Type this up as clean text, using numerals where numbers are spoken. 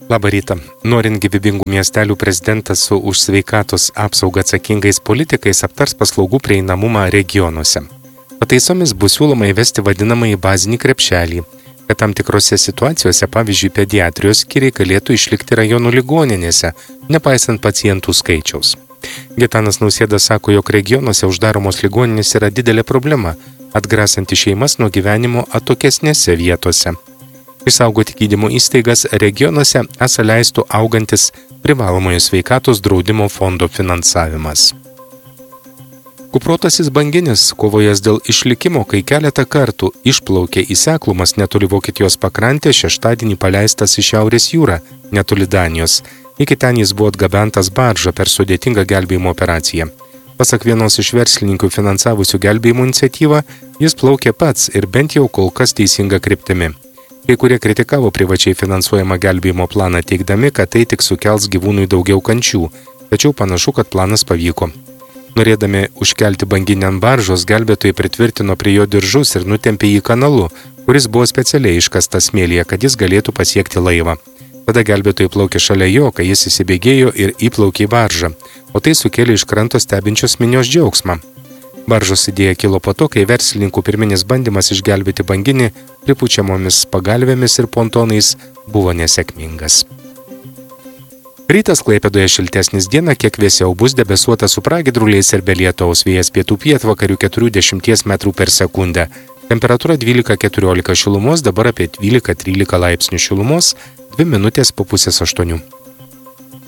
Labą rytą. Norint gyvybingų miestelių, prezidentas su už sveikatos apsaugą atsakingais politikais aptars paslaugų prieinamumą regionuose. Pataisomis bus siūloma įvesti vadinamąjį bazinį krepšelį, kad tam tikrose situacijose, pavyzdžiui, pediatrijos skyriai galėtų išlikti rajonų ligoninėse, nepaisant pacientų skaičiaus. Gitanas Nausėda sako, jog regionuose uždaromos ligoninės yra didelė problema, atgrasanti šeimas nuo gyvenimo atokesnėse vietose. Išsaugoti gydymo įstaigas regionuose esą leistų augantis privalomojo sveikatos draudimo fondo finansavimas. Kuprotasis banginis, kovojęs dėl išlikimo, kai keletą kartų išplaukė į seklumas netoli Vokietijos pakrantės, šeštadienį paleistas į Šiaurės jūrą, netoli Danijos. Iki ten jis buvo atgabentas barža per sudėtingą gelbėjimo operaciją. Pasak vienos iš verslininkų finansavusių gelbėjimo iniciatyvą, jis plaukė pats ir bent jau kol kas teisinga kryptimi. Kai kurie kritikavo privačiai finansuojamą gelbėjimo planą, teigdami, kad tai tik sukels gyvūnui daugiau kančių, tačiau panašu, kad planas pavyko. Norėdami užkelti banginį ant baržos, gelbėtojai pritvirtino prie jo diržus ir nutempė jį kanalu, kuris buvo specialiai iškastas smėlyje, kad jis galėtų pasiekti laivą. Tada gelbėtojai plaukė šalia jo, kai jis įsibėgėjo ir įplaukė į baržą, o tai sukėlė iš kranto stebinčios minios džiaugsmą. Baržos idėja kilo po to, kai verslininkų pirminis bandymas išgelbėti banginį pripučiamomis pagalvėmis ir pontonais buvo nesėkmingas. Rytas Klaipėdoje šiltesnis, diena kiek vėsiau, bus debesuota su pragiedruliais ir be lietaus, vėjas pietų pietvakarių 40 metrų per sekundę. Temperatūra 12-14 šilumos, dabar apie 12-13 laipsnių šilumos, 2 minutės po 7:30.